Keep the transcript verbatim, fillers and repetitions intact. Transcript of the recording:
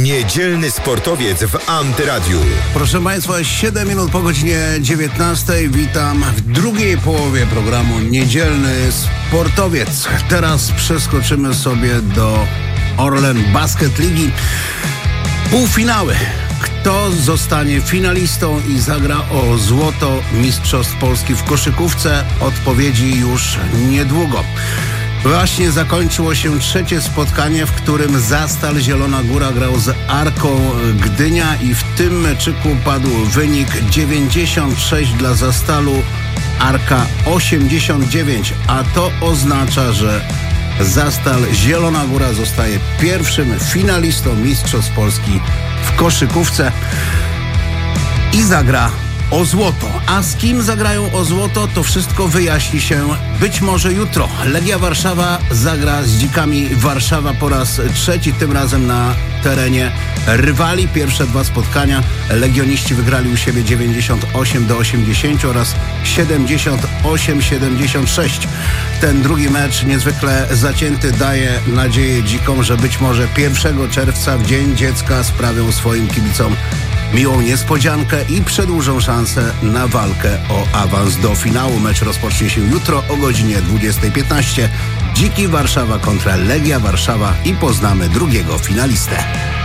Niedzielny sportowiec w Antyradiu. Proszę Państwa, siedem minut po godzinie dziewiętnastej. Witam w drugiej połowie programu Niedzielny Sportowiec. Teraz przeskoczymy sobie do Orlen Basket Ligi. Półfinały. Kto zostanie finalistą i zagra o złoto Mistrzostw Polski w koszykówce? Odpowiedzi już niedługo. Właśnie zakończyło się trzecie spotkanie, w którym Zastal Zielona Góra grał z Arką Gdynia i w tym meczyku padł wynik dziewięćdziesiąt sześć dla Zastalu, Arka osiemdziesiąt dziewięć, a to oznacza, że Zastal Zielona Góra zostaje pierwszym finalistą Mistrzostw Polski w koszykówce i zagra o złoto. A z kim zagrają o złoto, to wszystko wyjaśni się być może jutro. Legia Warszawa zagra z Dzikami Warszawa po raz trzeci, tym razem na terenie rywali. Pierwsze dwa spotkania legioniści wygrali u siebie dziewięćdziesiąt osiem do osiemdziesięciu oraz siedemdziesiąt osiem siedemdziesiąt sześć. Ten drugi mecz niezwykle zacięty daje nadzieję Dzikom, że być może pierwszego czerwca w Dzień Dziecka sprawią swoim kibicom miłą niespodziankę i przedłużą szansę na walkę o awans do finału. Mecz rozpocznie się jutro o godzinie dwudziestej piętnaście. Dziki Warszawa kontra Legia Warszawa i poznamy drugiego finalistę.